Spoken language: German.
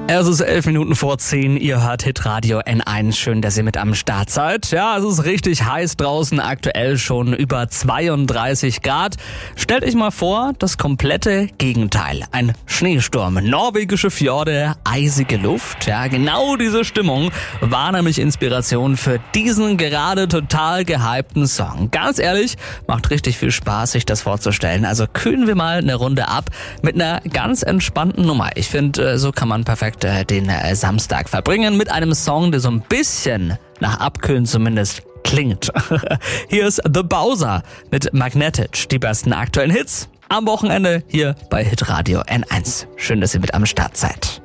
Es ist 11 Minuten vor 10, ihr hört Hitradio N1. Schön, dass ihr mit am Start seid. Ja, es ist richtig heiß draußen, aktuell schon über 32 Grad. Stellt euch mal vor, das komplette Gegenteil. Ein Schneesturm, norwegische Fjorde, eisige Luft. Ja, genau diese Stimmung war nämlich Inspiration für diesen gerade total gehypten Song. Ganz ehrlich, macht richtig viel Spaß, sich das vorzustellen. Also kühlen wir mal eine Runde ab mit einer ganz entspannten Nummer. Ich finde, so kann man perfekt den Samstag verbringen mit einem Song, der so ein bisschen nach Abkühlen zumindest klingt. Hier ist The Bowser mit Magnetic, die besten aktuellen Hits am Wochenende hier bei Hitradio N1. Schön, dass ihr mit am Start seid.